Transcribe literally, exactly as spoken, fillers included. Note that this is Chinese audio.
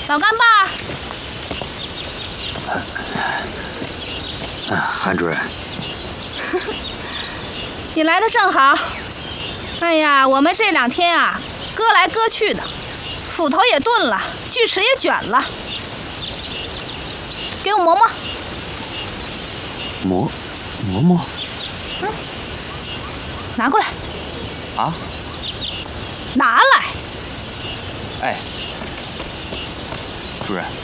老干爸。 啊，韩主任。 你来的正好。哎呀，我们这两天啊，割来割去的，斧头也钝了，锯齿也卷了。给我磨磨。 磨，磨磨。 嗯，拿过来。 啊？ 拿来。 哎，主任。